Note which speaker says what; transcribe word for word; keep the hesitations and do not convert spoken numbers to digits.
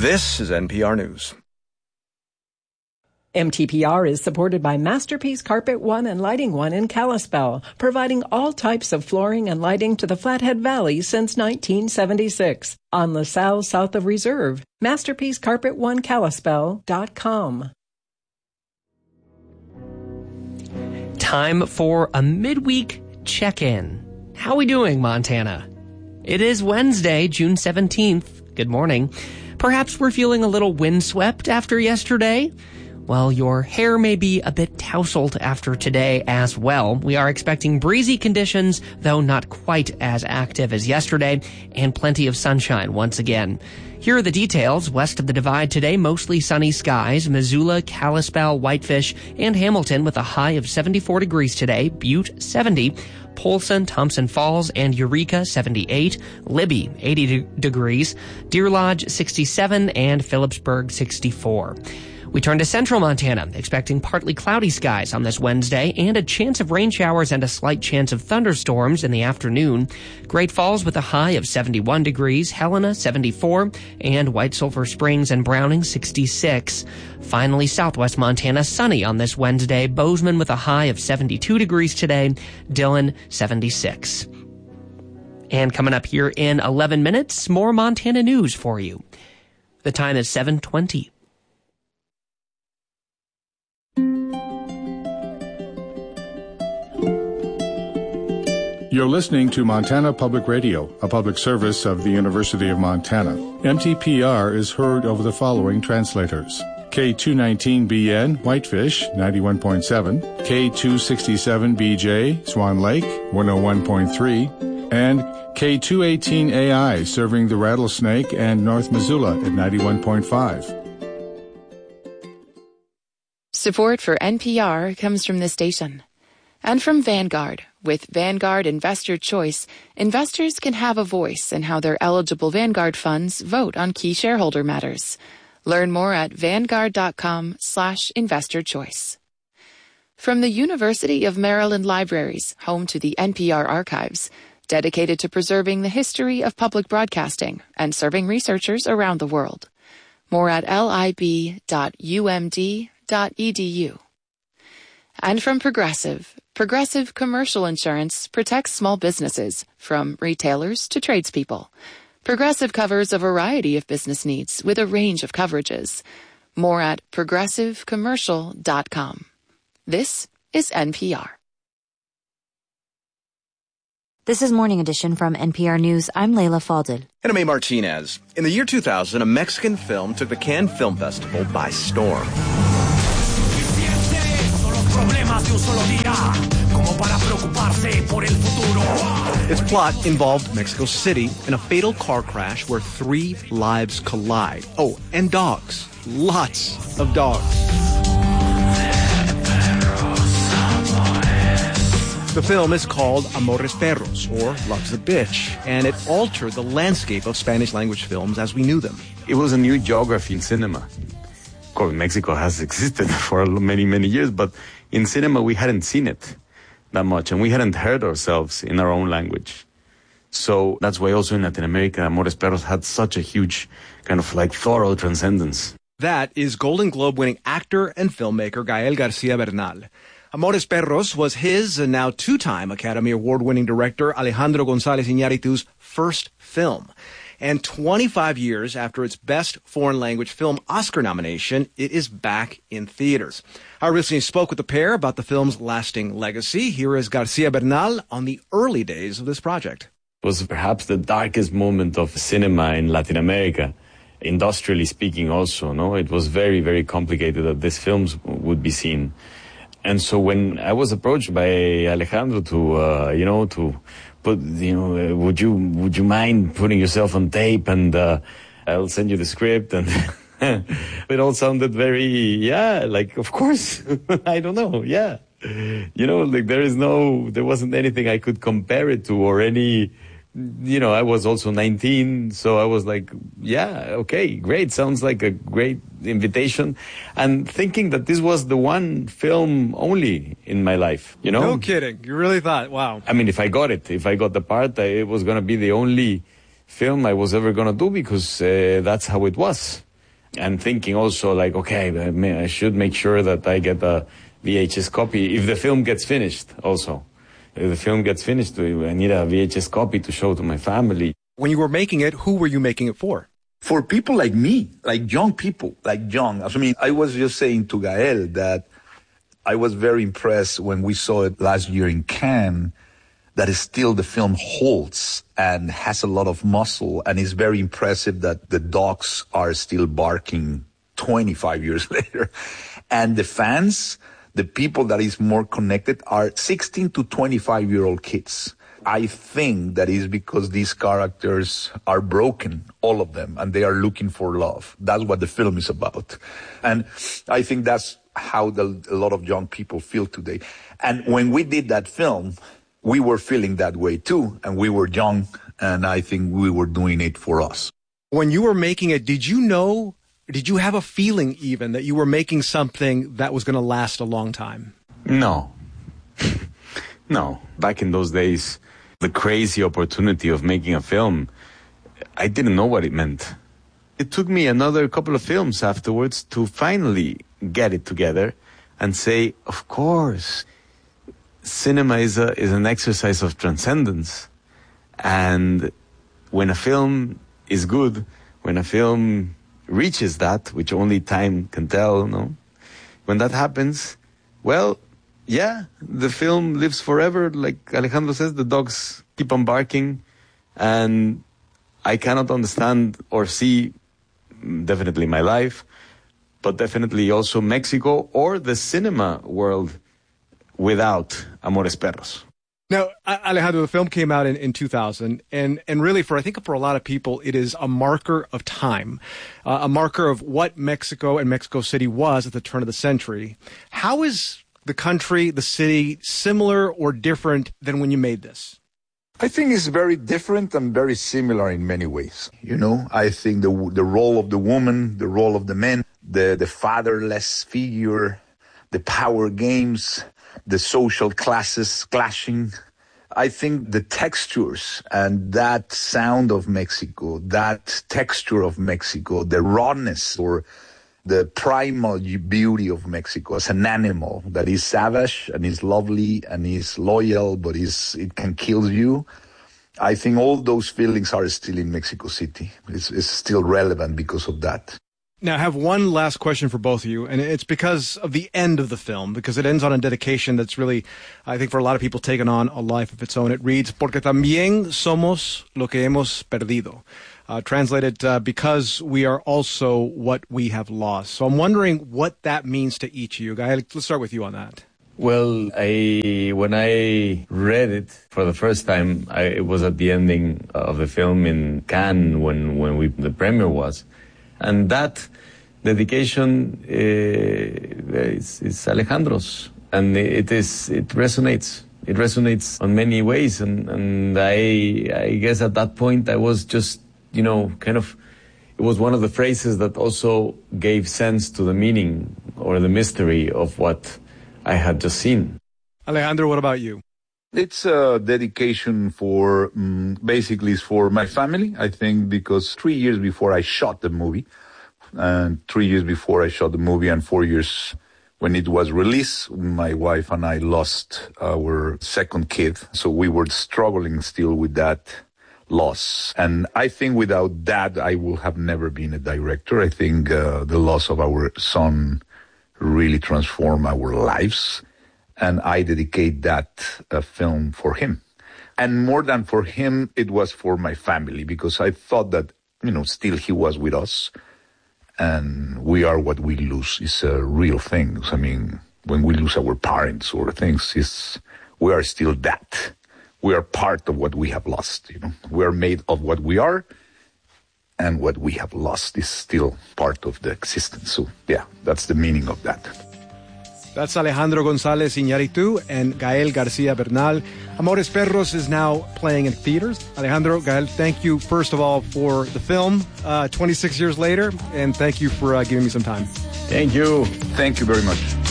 Speaker 1: This is N P R News.
Speaker 2: M T P R is supported by Masterpiece Carpet One and Lighting One in Kalispell, providing all types of flooring and lighting to the Flathead Valley since nineteen seventy-six. On LaSalle, south of Reserve, masterpiece carpet one kalispell dot com.
Speaker 3: Time for a midweek check-in. How we doing, Montana? It is Wednesday, June seventeenth. Good morning. Perhaps we're feeling a little windswept after yesterday. Well, your hair may be a bit tousled after today as well. We are expecting breezy conditions, though not quite as active as yesterday, and plenty of sunshine once again. Here are the details. West of the Divide today, mostly sunny skies. Missoula, Kalispell, Whitefish, and Hamilton with a high of seventy-four degrees today. Butte, seventy. Polson, Thompson Falls, and Eureka, seventy-eight. Libby, eighty de- degrees. Deer Lodge, sixty-seven, and Phillipsburg, sixty-four. We turn to central Montana, expecting partly cloudy skies on this Wednesday and a chance of rain showers and a slight chance of thunderstorms in the afternoon. Great Falls with a high of seventy-one degrees, Helena seventy-four, and White Sulphur Springs and Browning sixty-six. Finally, southwest Montana sunny on this Wednesday, Bozeman with a high of seventy-two degrees today, Dillon seventy-six. And coming up here in eleven minutes, more Montana news for you. The time is seven twenty.
Speaker 4: You're listening to Montana Public Radio, a public service of the University of Montana. M T P R is heard over the following translators. K two nineteen B N, Whitefish, ninety-one point seven, K two sixty-seven B J, Swan Lake, one oh one point three, and K two eighteen A I, serving the Rattlesnake and North Missoula at ninety-one point five.
Speaker 5: Support for N P R comes from this station and from Vanguard. With Vanguard Investor Choice, investors can have a voice in how their eligible Vanguard funds vote on key shareholder matters. Learn more at vanguard.com slash investor choice. From the University of Maryland Libraries, home to the N P R archives, dedicated to preserving the history of public broadcasting and serving researchers around the world. More at lib dot u m d dot e d u. And from Progressive, Progressive Commercial Insurance protects small businesses, from retailers to tradespeople. Progressive covers a variety of business needs with a range of coverages. More at progressive commercial dot com. This is N P R.
Speaker 6: This is Morning Edition from N P R News. I'm Leila Fadel.
Speaker 1: And I'm A. Martinez. In the year two thousand, a Mexican film took the Cannes Film Festival by storm. Its plot involved Mexico City in a fatal car crash where three lives collide. Oh, and dogs. Lots of dogs. The film is called Amores Perros, or Love's a Bitch, and it altered the landscape of Spanish-language films as we knew them.
Speaker 7: It was a new geography in cinema. Of course, Mexico has existed for many, many years, but in cinema we hadn't seen it that much, and we hadn't heard ourselves in our own language. So that's why also in Latin America, Amores Perros had such a huge kind of like thorough transcendence.
Speaker 1: That is Golden Globe-winning actor and filmmaker Gael Garcia Bernal. Amores Perros was his and now two-time Academy Award-winning director Alejandro González Iñárritu's first film. And twenty-five years after its Best Foreign Language Film Oscar nomination, it is back in theaters. I recently spoke with the pair about the film's lasting legacy. Here is Garcia Bernal on the early days of this project.
Speaker 7: It was perhaps the darkest moment of cinema in Latin America, industrially speaking also. No, it was very, very complicated that these films would be seen. And so when I was approached by Alejandro to, uh, you know, to put, you know, uh, would you, would you mind putting yourself on tape and, uh, I'll send you the script, and it all sounded very, yeah, like, of course, I don't know, yeah. You know, like there is no, there wasn't anything I could compare it to or any, you know, I was also nineteen, so I was like, yeah, okay, great, sounds like a great invitation. And thinking that this was the one film only in my life, you know?
Speaker 1: No kidding. You really thought, wow.
Speaker 7: I mean, if I got it, if I got the part, I, it was going to be the only film I was ever going to do because uh, that's how it was. and thinking also like, okay, I should make sure that I get a V H S copy if the film gets finished also. If the film gets finished, I need a V H S copy to show to my family.
Speaker 1: When you were making it, who were you making it for?
Speaker 8: For people like me, like young people, like young. I mean, I was just saying to Gael that I was very impressed when we saw it last year in Cannes, that is still the film holds and has a lot of muscle, and it's very impressive that the dogs are still barking twenty-five years later. And the fans, the people that is more connected, are sixteen to twenty-five year old kids. I think that is because these characters are broken, all of them, and they are looking for love. That's what the film is about. And I think that's how the, a lot of young people feel today. And when we did that film, we were feeling that way too, and we were young, and I think we were doing it for us.
Speaker 1: When you were making it, did you know, did you have a feeling even that you were making something that was going to last a long time?
Speaker 7: No. No. Back in those days, the crazy opportunity of making a film, I didn't know what it meant. It took me another couple of films afterwards to finally get it together and say, of course, cinema is, a, is an exercise of transcendence. And when a film is good, when a film reaches that, which only time can tell, no? When that happens, well, yeah, the film lives forever. Like Alejandro says, the dogs keep on barking. And I cannot understand or see definitely my life, but definitely also Mexico or the cinema world without Amores Perros.
Speaker 1: Now, Alejandro, the film came out in, in two thousand, and, and really for, I think for a lot of people, it is a marker of time, uh, a marker of what Mexico and Mexico City was at the turn of the century. How is the country, the city, similar or different than when you made this?
Speaker 8: I think it's very different and very similar in many ways. You know, I think the the role of the woman, the role of the men, the, the fatherless figure, the power games, the social classes clashing. I think the textures and that sound of Mexico, that texture of Mexico, the rawness or the primal beauty of Mexico as an animal that is savage and is lovely and is loyal, but is it can kill you. I think all those feelings are still in Mexico City. It's, it's still relevant because of that.
Speaker 1: Now, I have one last question for both of you, and it's because of the end of the film, because it ends on a dedication that's really, I think for a lot of people, taken on a life of its own. It reads, Porque también somos lo que hemos perdido. Uh, translated, uh, because we are also what we have lost. So I'm wondering what that means to each of you. Gael, let's start with you on that.
Speaker 7: Well, I when I read it for the first time, I, it was at the ending of the film in Cannes when, when we, the premiere was. And that dedication uh, is, is Alejandro's. And it is it resonates. It resonates on many ways. And, and I, I guess at that point I was just, you know, kind of, it was one of the phrases that also gave sense to the meaning or the mystery of what I had just seen.
Speaker 1: Alejandro, what about you?
Speaker 8: It's a dedication for, um, basically it's for my family, I think, because three years before I shot the movie, and three years before I shot the movie and four years when it was released, my wife and I lost our second kid. So we were struggling still with that loss. And I think without that, I would have never been a director. I think uh, the loss of our son really transformed our lives. And I dedicate that uh, film for him. And more than for him, it was for my family, because I thought that, you know, still he was with us. And we are what we lose. It's a real thing. I mean, when we lose our parents or things, it's, we are still that. We are part of what we have lost, you know. We are made of what we are, and what we have lost is still part of the existence. So, yeah, that's the meaning of that.
Speaker 1: That's Alejandro González Iñárritu and Gael García Bernal. Amores Perros is now playing in theaters. Alejandro, Gael, thank you, first of all, for the film uh, twenty-six years later, and thank you for uh, giving me some time.
Speaker 7: Thank you.
Speaker 8: Thank you very much.